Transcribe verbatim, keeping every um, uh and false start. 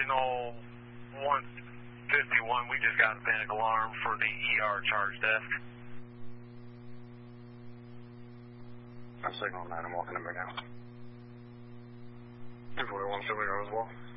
Signal one fifty-one, we just got a panic alarm for the E R charge desk. I'm Signal nine, I'm walking number now. two forty-one, still here as well.